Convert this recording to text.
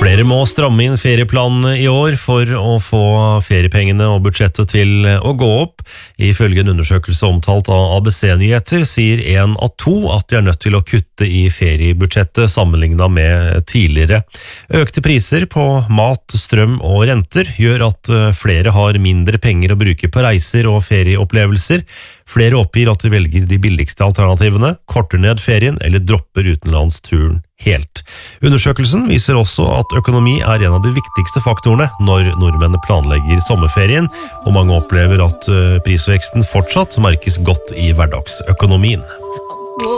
Flere må stramme inn ferieplanene i år for å få feriepengene og budsjettet til å gå opp. Ifølge en undersøkelse omtalt av ABC-nyheter sier 1 av 2 at de er nødt til å kutte i feriebudsjettet sammenlignet med tidligere. Økte priser på mat, strøm og renter gjør at flere har mindre penger å bruke på reiser og ferieopplevelser. Flere oppgir at de velger de billigste alternativene, korter ned ferien eller dropper utenlandsturen helt. Undersøkelsen viser også at økonomi er en av de viktigste faktorene når nordmennene planlegger sommerferien, og mange opplever at prisveksten fortsatt merkes godt i hverdagsøkonomien.